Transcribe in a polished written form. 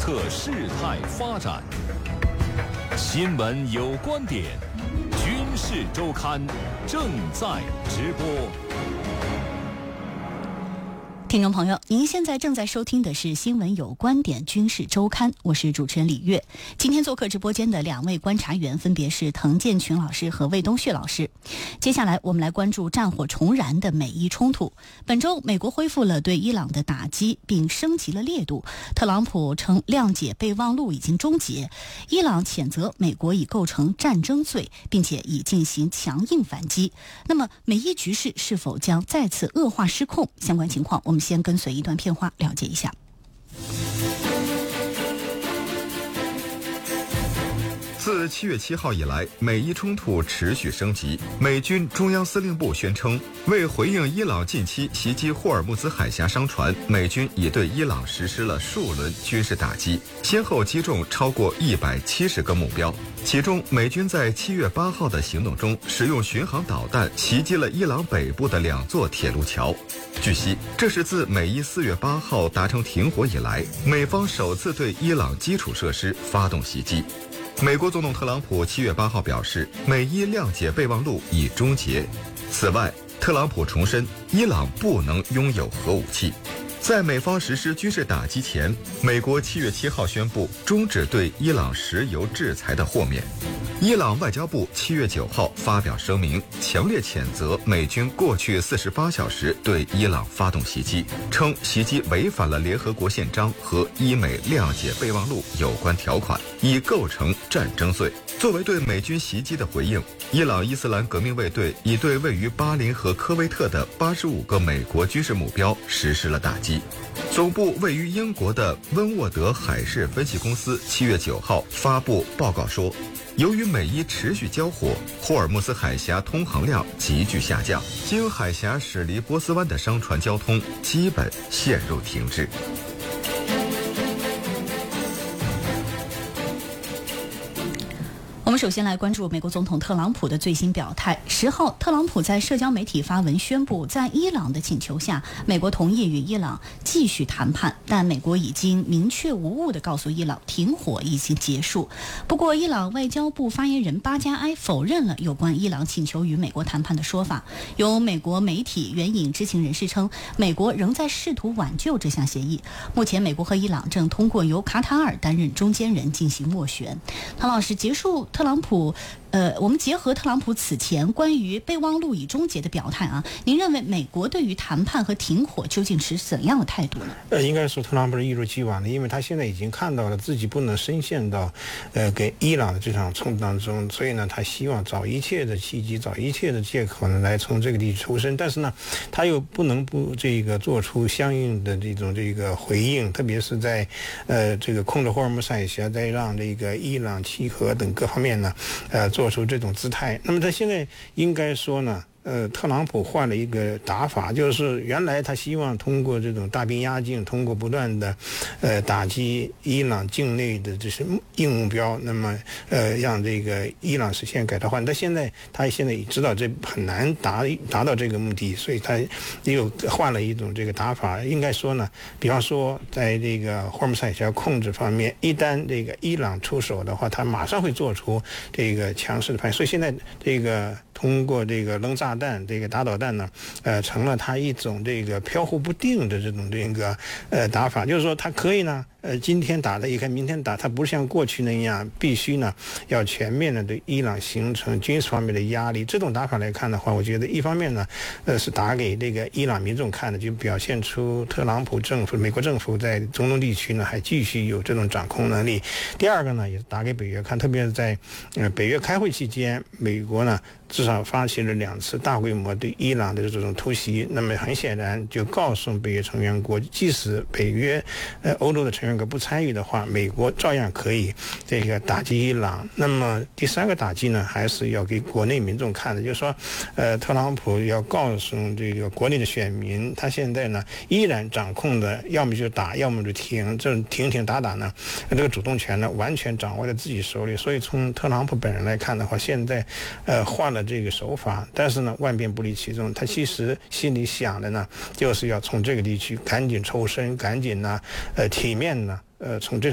测事态发展。新闻有观点，军事周刊正在直播。 听众朋友，您现在正在收听的是新闻有观点军事周刊，我是主持人李月。今天做客直播间的两位观察员分别是滕建群老师和魏东旭老师。接下来我们来关注战火重燃的美伊冲突。本周美国恢复了对伊朗的打击，并升级了烈度。特朗普称谅解备忘录已经终结，伊朗谴责美国已构成战争罪，并且已进行强硬反击。那么美伊局势是否将再次恶化失控？相关情况我们先跟随一段片花了解一下。 自7月7号以来，美伊冲突持续升级。美军中央司令部宣称，为回应伊朗近期袭击霍尔木兹海峡商船，美军已对伊朗实施了数轮军事打击，先后击中超过170个目标。其中，美军在7月8号的行动中，使用巡航导弹袭击了伊朗北部的2座铁路桥。据悉，这是自美伊4月8号达成停火以来，美方首次对伊朗基础设施发动袭击。美国总统特朗普7月8号表示，美伊谅解备忘录已终结。此外，特朗普重申，伊朗不能拥有核武器。在美方实施军事打击前，美国7月7号宣布终止对伊朗石油制裁的豁免。伊朗外交部7月9号发表声明，强烈谴责美军过去48小时对伊朗发动袭击，称袭击违反了联合国宪章和伊美谅解备忘录有关条款，已构成战争罪。作为对美军袭击的回应，伊朗伊斯兰革命卫队已对位于巴林和科威特的85个美国军事目标实施了打击。总部位于英国的温沃德海事分析公司7月9号发布报告说，由于美伊持续交火，霍尔木兹海峡通航量急剧下降，经海峡驶离波斯湾的商船交通基本陷入停滞。 我们首先来关注美国总统特朗普的最新表态。10号，特朗普在社交媒体发文宣布，在伊朗的请求下，美国同意与伊朗继续谈判，但美国已经明确无误地告诉伊朗，停火已经结束。不过，伊朗外交部发言人巴加埃否认了有关伊朗请求与美国谈判的说法。有美国媒体援引知情人士称，美国仍在试图挽救这项协议。目前，美国和伊朗正通过由卡塔尔担任中间人进行斡旋。唐老师，结束特朗普，我们结合特朗普此前关于备忘录已终结的表态啊，您认为美国对于谈判和停火究竟持怎样的态度呢？ 应该说特朗普是一如既往的，因为他现在已经看到了自己不能深陷到跟伊朗的这场冲突当中，所以呢，他希望找一切的契机，找一切的借口呢，来从这个地区抽身。但是呢，他又不能不做出相应的这个回应，特别是在这个控制霍尔木兹海峡，再让这个伊朗契合等各方面呢，做出这种姿态。那么他现在应该说呢，特朗普换了一个打法，就是原来他希望通过这种大兵压境，通过不断的打击伊朗境内的这些硬目标，那么让这个伊朗实现改朝换代。他现在也知道这很难达到这个目的，所以他又换了一种这个打法。应该说呢，比方说在这个霍尔木兹海峡控制方面，一旦这个伊朗出手的话，他马上会做出这个强势的反应。所以现在这个通过这个扔炸弹、这个打导弹呢，成了他一种这个飘忽不定的这种打法，就是说他可以呢，今天打了一看，明天打，他不像过去那样必须呢要全面的对伊朗形成军事方面的压力。这种打法来看的话，我觉得一方面呢，是打给这个伊朗民众看的，就表现出特朗普政府、美国政府在中东地区呢还继续有这种掌控能力。第二个呢，也是打给北约看，特别是在北约开会期间，美国呢至少发起了2次大规模对伊朗的这种突袭。那么很显然就告诉北约成员国，即使北约欧洲的成员国不参与的话，美国照样可以这个打击伊朗。那么第三个打击呢，还是要给国内民众看的，就是说特朗普要告诉这个国内的选民，他现在呢依然掌控的要么就打，要么就停，这种停打呢，这个主动权呢完全掌握在自己手里。所以从特朗普本人来看的话，现在换了这个手法，但是呢万变不离其宗，他其实心里想的呢就是要从这个地区赶紧抽身，赶紧呢体面呢从这